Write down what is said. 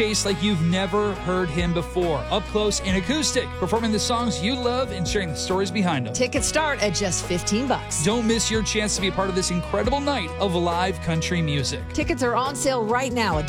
Chase like you've never heard him before, up close and acoustic, performing the songs you love and sharing the stories behind them. Tickets start at just $15. Don't miss your chance to be a part of this incredible night of live country music. Tickets are on sale right now at